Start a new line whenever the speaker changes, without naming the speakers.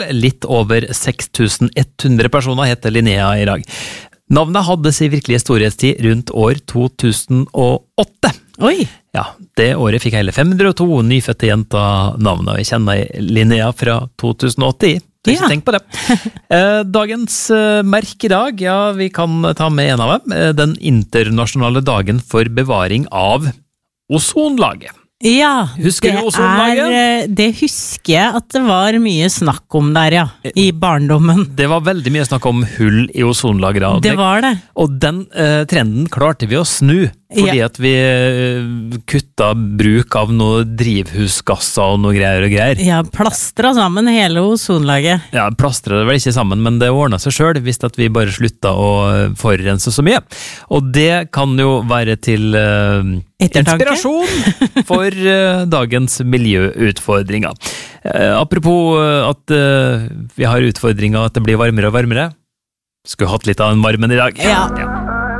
fall. Litt over 6100 personer heter Linnea i dag. Navnet hadde sin virkelige storhetstid rundt år 2008.
Oi!
Ja, det året fikk hele 502 nyfødte jenter navnet, og jeg kjenner Linnea fra 2008. Ikke tenk på det. Dagens merk i dag, ja, vi kan ta med en av dem. Den internasjonale dagen for bevaring av ozonlaget.
Ja,
Husker du ozonlaget?
Det husker jeg at det var mye snakk om der, ja, i barndommen.
Det var veldig mye snakk om hull i ozonlaget.
Det var det.
Og den trenden klarte vi å snu, fordi at vi kutta bruk av noe drivhusgasser og noe greier.
Ja, plastra sammen hele ozonlaget.
Ja, plastra det vel ikke sammen, men det ordnet seg selv, hvis at vi bare slutta å forurense så mye. Og det kan jo være til inspirasjon for dagens miljøutfordringer. Apropos at vi har utfordringer at det blir varmere og varmere. Skulle hatt litt av en varmen i dag.
Ja.